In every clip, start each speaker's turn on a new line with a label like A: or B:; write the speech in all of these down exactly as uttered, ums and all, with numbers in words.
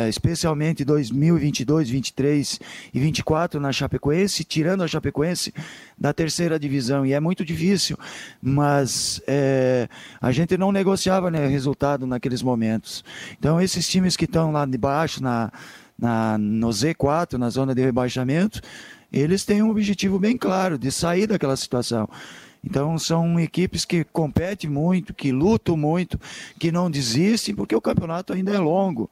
A: é, especialmente dois mil e vinte e dois, vinte e três e vinte e quatro na Chapecoense, tirando a Chapecoense da terceira divisão, e é muito difícil, mas é, a gente não negociava, né, resultado naqueles momentos. Então esses times que estão lá de baixo, na, na, no Z quatro, na zona de rebaixamento, eles têm um objetivo bem claro de sair daquela situação. Então são equipes que competem muito, que lutam muito, que não desistem, porque o campeonato ainda é longo.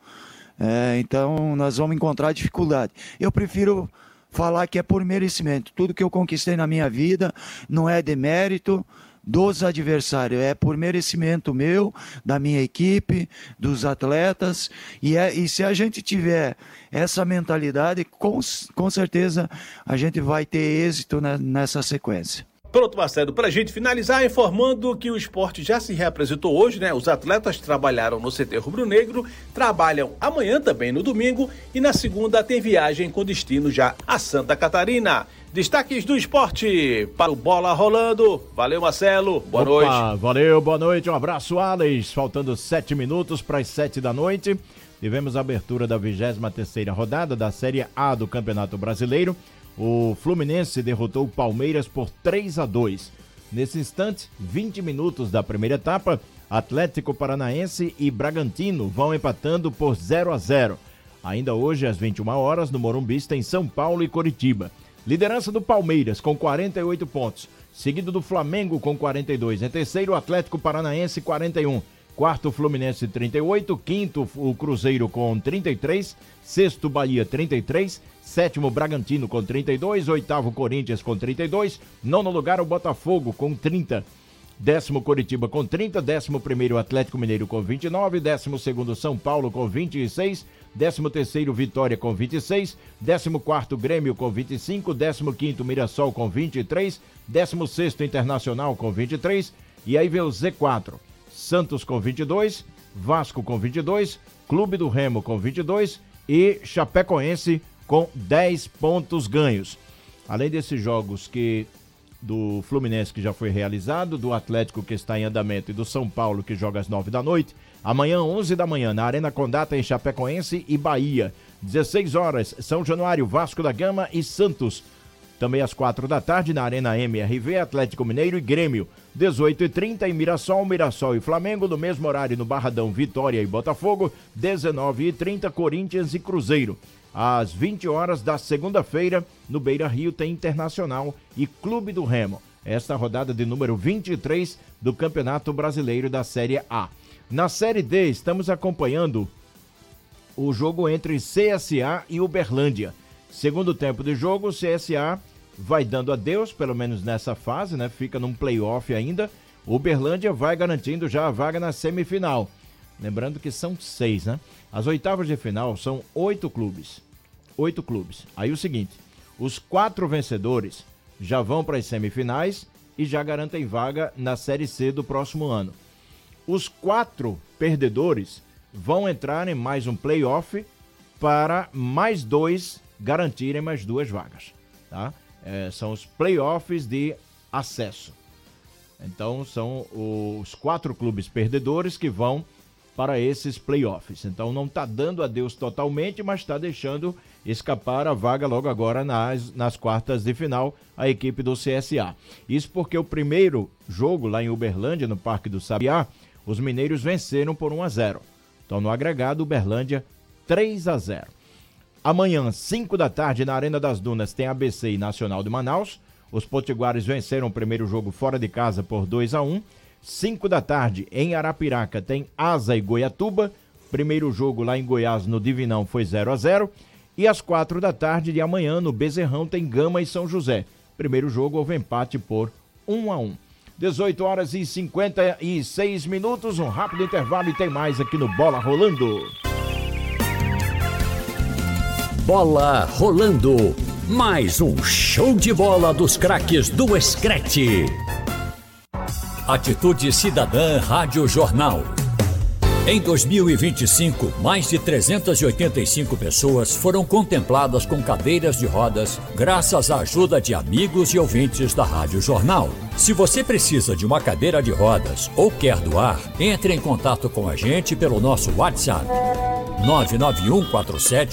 A: É, então nós vamos encontrar dificuldade. Eu prefiro falar que é por merecimento. Tudo que eu conquistei na minha vida não é de mérito dos adversários, é por merecimento meu, da minha equipe, dos atletas. E, é, e se a gente tiver essa mentalidade, com, com certeza a gente vai ter êxito na, nessa sequência.
B: Pronto, Marcelo, para a gente finalizar, informando que o esporte já se reapresentou hoje, né? Os atletas trabalharam no C T Rubro-Negro, trabalham amanhã também no domingo e na segunda tem viagem com destino já a Santa Catarina. Destaques do esporte para o Bola Rolando. Valeu, Marcelo. Boa
C: Opa,
B: noite.
C: Valeu, boa noite. Um abraço, Alex. Faltando sete minutos para as sete da noite. Tivemos a abertura da vigésima terceira rodada da Série A do Campeonato Brasileiro. O Fluminense derrotou o Palmeiras por três a dois. Nesse instante, vinte minutos da primeira etapa, Atlético Paranaense e Bragantino vão empatando por zero a zero. Ainda hoje, às vinte e uma horas, no Morumbi, tem São Paulo e Coritiba. Liderança do Palmeiras com quarenta e oito pontos, seguido do Flamengo com quarenta e dois. Em terceiro, o Atlético Paranaense quarenta e um. Quarto, Fluminense trinta e oito. Quinto, o Cruzeiro com trinta e três. Sexto, Bahia trinta e três. Sétimo, Bragantino com trinta e dois. Oitavo, Corinthians com trinta e dois. Nono lugar, o Botafogo com trinta. Décimo, Coritiba com trinta. Décimo primeiro, Atlético Mineiro com vinte e nove. Décimo segundo, São Paulo com vinte e seis. Décimo terceiro, Vitória com vinte e seis. Décimo quarto, Grêmio com vinte e cinco. Décimo quinto, Mirassol com vinte e três. Décimo sexto, Internacional com vinte e três. E aí vem o Z quatro. Santos com vinte e dois. Vasco com vinte e dois. Clube do Remo com vinte e dois. E Chapecoense com dez pontos ganhos. Além desses jogos que do Fluminense que já foi realizado, do Atlético que está em andamento e do São Paulo que joga às nove da noite, amanhã onze da manhã na Arena Condá em Chapecoense e Bahia. dezesseis horas, São Januário, Vasco da Gama e Santos. Também às quatro da tarde na Arena M R V, Atlético Mineiro e Grêmio. dezoito e trinta em Mirassol, Mirassol e Flamengo. No mesmo horário no Barradão, Vitória e Botafogo. dezenove e trinta, Corinthians e Cruzeiro. Às vinte horas da segunda-feira, no Beira-Rio, tem Internacional e Clube do Remo. Esta rodada de número vinte e três do Campeonato Brasileiro da Série A. Na Série D, estamos acompanhando o jogo entre C S A e Uberlândia. Segundo tempo de jogo, o C S A vai dando adeus, pelo menos nessa fase, né? Fica num play-off ainda. O Uberlândia vai garantindo já a vaga na semifinal. Lembrando que são seis, né? As oitavas de final são oito clubes. Oito clubes. Aí o seguinte, os quatro vencedores já vão para as semifinais e já garantem vaga na Série C do próximo ano. Os quatro perdedores vão entrar em mais um play-off para mais dois garantirem mais duas vagas, tá? É, são os play-offs de acesso. Então são os quatro clubes perdedores que vão para esses playoffs. Então não está dando adeus totalmente, mas está deixando escapar a vaga logo agora nas, nas quartas de final a equipe do C S A. Isso porque o primeiro jogo lá em Uberlândia, no Parque do Sabiá, os mineiros venceram por um a zero. Então no agregado, Uberlândia três a zero. Amanhã, cinco da tarde, na Arena das Dunas, tem A B C e Nacional de Manaus. Os potiguares venceram o primeiro jogo fora de casa por dois a um. cinco da tarde, em Arapiraca, tem Asa e Goiatuba. Primeiro jogo lá em Goiás, no Divinão, foi zero a zero. E às quatro da tarde de amanhã, no Bezerrão, tem Gama e São José. Primeiro jogo, houve empate por um a um. dezoito horas e cinquenta e seis minutos, um rápido intervalo e tem mais aqui no Bola Rolando.
D: Bola Rolando. Mais um show de bola dos craques do Screte. Atitude Cidadã Rádio Jornal. Em dois mil e vinte e cinco, mais de trezentas e oitenta e cinco pessoas foram contempladas com cadeiras de rodas graças à ajuda de amigos e ouvintes da Rádio Jornal. Se você precisa de uma cadeira de rodas ou quer doar, entre em contato com a gente pelo nosso WhatsApp nove nove um quatro sete